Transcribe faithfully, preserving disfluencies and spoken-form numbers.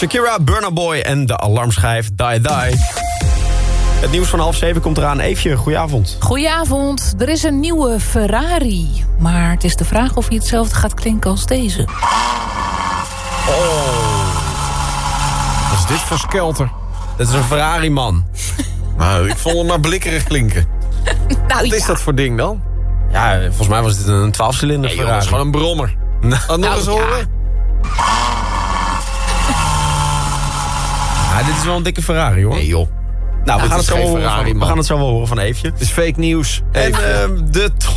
Shakira, Burna Boy en de alarmschijf Die Die. Het nieuws van half zeven komt eraan. Eefje, goedenavond. Goedenavond. Er is een nieuwe Ferrari. Maar het is de vraag of hij hetzelfde gaat klinken als deze. Oh. Wat is dit voor skelter? Dat is een Ferrari, man. Nou, ik vond hem maar blikkerig klinken. Nou, Wat is ja. dat voor ding dan? Ja, volgens mij was dit een twaalf-cilinder Nee, joh, Ferrari. dat is gewoon een brommer. Nou, Oh, nog nou, eens ja. horen? ja, dit is wel een dikke Ferrari, hoor. Nee, joh. Nou, we dit gaan, het is zo geen wel horen Ferrari, van, we man. gaan het zo wel horen van Eefje. Het is fake nieuws. En Even. uh, de